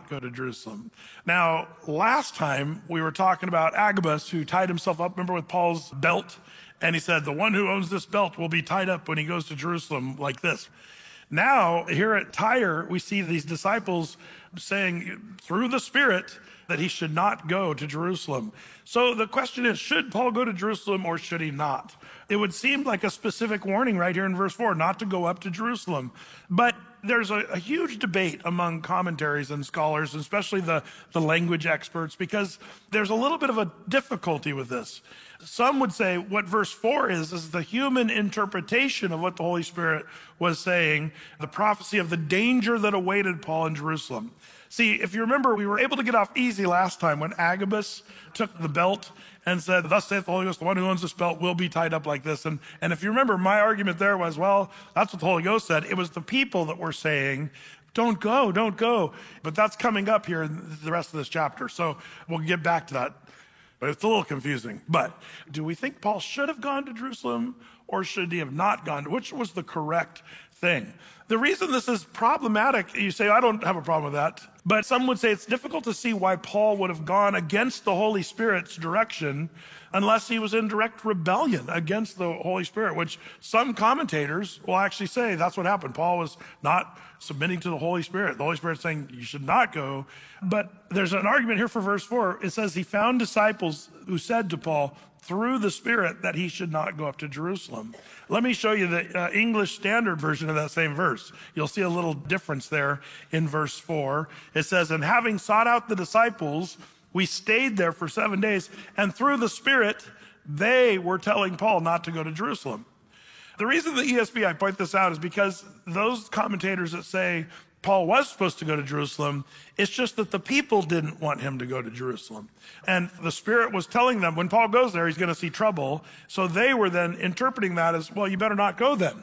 not go to Jerusalem. Now, last time we were talking about Agabus, who tied himself up, remember, with Paul's belt? And he said, the one who owns this belt will be tied up when he goes to Jerusalem like this. Now, here at Tyre, we see these disciples saying through the Spirit that he should not go to Jerusalem. So the question is, should Paul go to Jerusalem or should he not? It would seem like a specific warning right here in verse 4, not to go up to Jerusalem. But there's a huge debate among commentaries and scholars, especially the language experts, because there's a little bit of a difficulty with this. Some would say what verse 4 is the human interpretation of what the Holy Spirit was saying, the prophecy of the danger that awaited Paul in Jerusalem. See, if you remember, we were able to get off easy last time when Agabus took the belt and said, thus saith the Holy Ghost, the one who owns this belt will be tied up like this. And if you remember, my argument there was, well, that's what the Holy Ghost said. It was the people that were saying, don't go, don't go. But that's coming up here in the rest of this chapter. So we'll get back to that. But it's a little confusing. But do we think Paul should have gone to Jerusalem or should he have not gone? Which was the correct thing? The reason this is problematic, you say, I don't have a problem with that. But some would say it's difficult to see why Paul would have gone against the Holy Spirit's direction unless he was in direct rebellion against the Holy Spirit, which some commentators will actually say that's what happened. Paul was not submitting to the Holy Spirit. The Holy Spirit saying you should not go. But there's an argument here for verse 4. It says he found disciples who said to Paul through the Spirit that he should not go up to Jerusalem. Let me show you the English Standard Version of that same verse. You'll see a little difference there in verse 4. It says, and having sought out the disciples, we stayed there for 7 days, and through the Spirit, they were telling Paul not to go to Jerusalem. The reason the ESV, I point this out, is because those commentators that say Paul was supposed to go to Jerusalem, it's just that the people didn't want him to go to Jerusalem. And the Spirit was telling them when Paul goes there, he's going to see trouble. So they were then interpreting that as, well, you better not go then.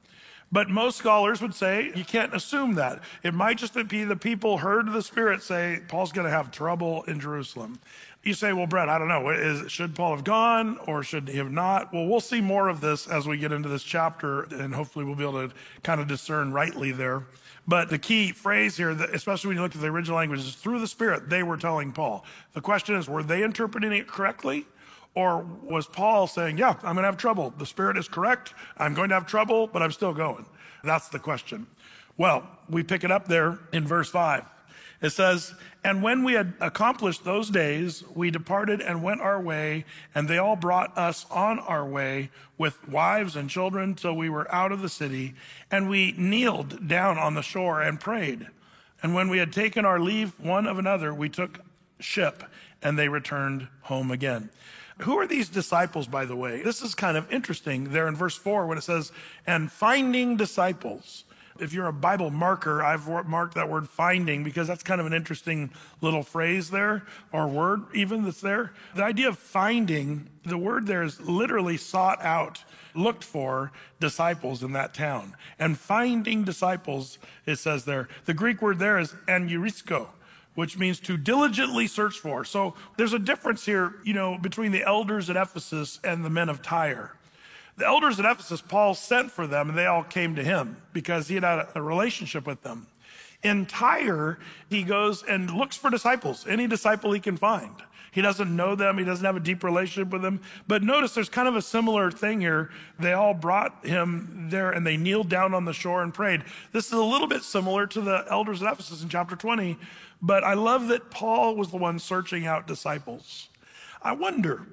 But most scholars would say you can't assume that. It might just be the people heard the Spirit say, Paul's going to have trouble in Jerusalem. You say, well, Brett, I don't know. Should Paul have gone or should he have not? Well, we'll see more of this as we get into this chapter, and hopefully we'll be able to kind of discern rightly there. But the key phrase here, especially when you look at the original language, is through the Spirit, they were telling Paul. The question is, were they interpreting it correctly? Or was Paul saying, yeah, I'm going to have trouble. The Spirit is correct. I'm going to have trouble, but I'm still going. That's the question. Well, we pick it up there in verse 5. It says, and when we had accomplished those days, we departed and went our way, and they all brought us on our way with wives and children till we were out of the city, and we kneeled down on the shore and prayed. And when we had taken our leave one of another, we took ship, and they returned home again. Who are these disciples, by the way? This is kind of interesting there in verse 4 when it says, and finding disciples. If you're a Bible marker, I've marked that word finding because that's kind of an interesting little phrase there, or word even that's there. The idea of finding, the word there is literally sought out, looked for disciples in that town. And finding disciples, it says there. The Greek word there is anurisko, which means to diligently search for. So there's a difference here, between the elders at Ephesus and the men of Tyre. The elders at Ephesus, Paul sent for them, and they all came to him because he had a relationship with them. In Tyre, he goes and looks for disciples, any disciple he can find. He doesn't know them. He doesn't have a deep relationship with them. But notice there's kind of a similar thing here. They all brought him there, and they kneeled down on the shore and prayed. This is a little bit similar to the elders at Ephesus in chapter 20, but I love that Paul was the one searching out disciples. I wonder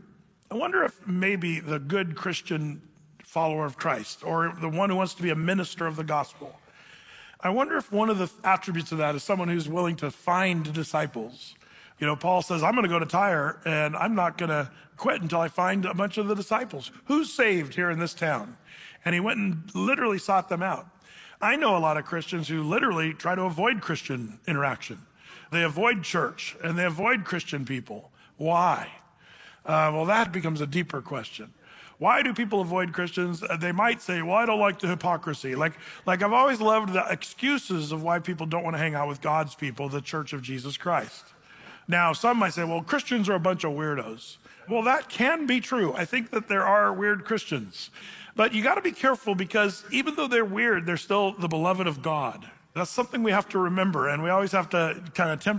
if maybe the good Christian follower of Christ, or the one who wants to be a minister of the gospel, I wonder if one of the attributes of that is someone who's willing to find disciples. Paul says, I'm going to go to Tyre, and I'm not going to quit until I find a bunch of the disciples. Who's saved here in this town? And he went and literally sought them out. I know a lot of Christians who literally try to avoid Christian interaction. They avoid church, and they avoid Christian people. Why? Well, that becomes a deeper question. Why do people avoid Christians? They might say, well, I don't like the hypocrisy. Like I've always loved the excuses of why people don't want to hang out with God's people, the Church of Jesus Christ. Now, some might say, well, Christians are a bunch of weirdos. Well, that can be true. I think that there are weird Christians. But you got to be careful because even though they're weird, they're still the beloved of God. That's something we have to remember, and we always have to kind of temper